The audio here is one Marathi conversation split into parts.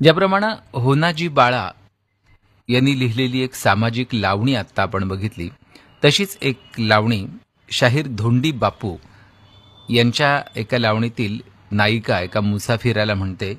ज्याप्रमाणे होनाजी बाळा यांनी लिहिलेली एक सामाजिक लावणी आत्ता आपण बघितली, तशीच एक लावणी शाहीर धोंडी बापू यांच्या एका लावणीतील नायिका एका मुसाफिराला म्हणते,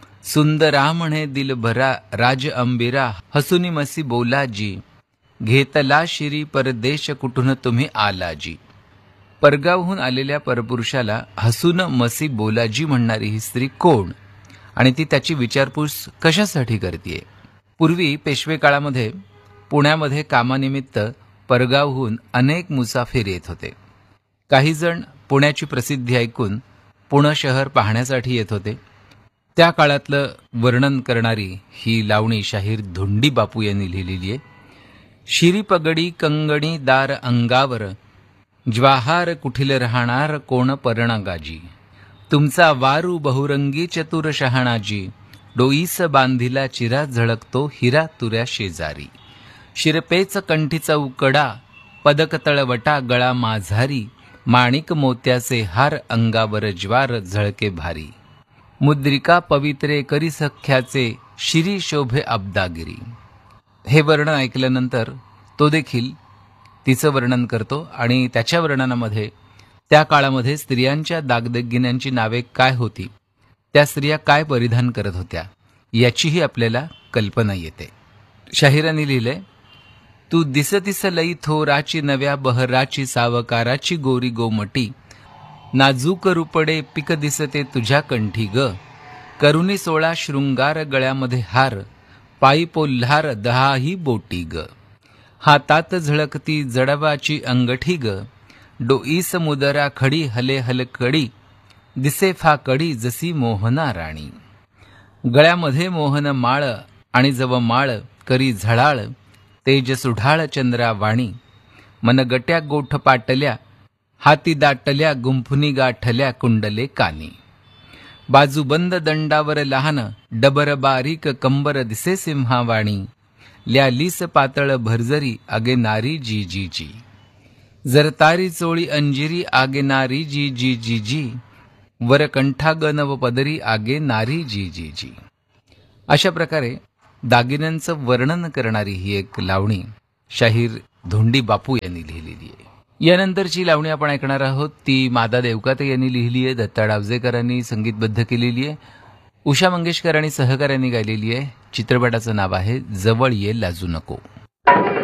सुंदरा म्हणे दिलभरा राज अंबिरा हसुनी मसी बोलाजी घेतला शिरी परदेश कुठून तुम्ही आलाजी. परगावहून आलेल्या परपुरुषाला हसून मसी बोलाजी म्हणणारी ही स्त्री कोण आणि ती त्याची विचारपूस कशासाठी करते. पूर्वी पेशवे काळामध्ये पुण्यामध्ये कामानिमित्त परगावहून अनेक मुसाफिर येत होते. काही जण पुण्याची प्रसिद्धी ऐकून पुणे शहर पाहण्यासाठी येत होते. त्या काळातलं वर्णन करणारी ही लावणी शाहीर धोंडी बापू यांनी लिहिलेली आहे. शिरी पगडी कंगणी दार अंगावर ज्वाहार कुठील राहणार कोण परणगाजी. तुमचा वारू बहुरंगी चतुर शहाणाजी डोईस बांधिला चिरा झळकतो हिरा तुऱ्या शेजारी. शिरपेच कंठीचा उकडा पदक तळवटा गळा माझारी माणिक मोत्याचे हार अंगावर ज्वार झळके भारी. मुद्रिका पवित्रे करी सख्याचे शिरी शोभे अब्दागिरी. हे वर्णन ऐकल्यानंतर तो देखील तिचं वर्णन करतो आणि त्याच्या वर्णनामध्ये त्या काळामध्ये स्त्रियांच्या दागदागिन्यांची नावे काय होती, त्या स्त्रिया काय परिधान करत होत्या याचीही आपल्याला कल्पना येते. शाहिरांनी लिहिले, तू दिसतीस लई थोराची नव्या बहराची सावकाराची गोरी गोमटी नाजूक रूपडे पिक दिसते तुझ्या कंठी ग. करुणी 16 शृंगार गळ्यामध्ये हार पायी पोल्हार 10 बोटी ग. हातात झळकती जडवाची अंगठी ग. डोईस मुदरा खडी हले हलकडी दिसे फाकडी जसी मोहना राणी. गळ्यामध्ये मोहन माळ आणि जव माळ करी झळाळ तेज सुढाळ चंद्रावाणी. मनगट्या गोठ पाटल्या हाती दाटल्या गुंफुनी गाठल्या कुंडले कानी. बाजूबंद दंडावर लहान डबर बारीक कंबर दिसे सिंहावाणी. ल्यालीस पातळ भरजरी आगे नारी जी जी जी. जर तारी चोळी अंजिरी आगे नारी जी जी जी जी. वर कंठागनव पदरी आगे नारी जी जी जी. अशा प्रकारे दागिन्यांचं वर्णन करणारी ही एक लावणी शाहीर धोंडी बापू यांनी लिहिलेली आहे. यानंतरची लावणी आपण ऐकणार आहोत ती मादा देवकाते यांनी लिहिली आहे, दत्ता डावजेकरांनी संगीतबद्ध केलेली आहे, उषा मंगेशकर आणि सहकाऱ्यांनी गायलेली आहे. चित्रपटाचं नाव आहे जवळ ये लाजू नको.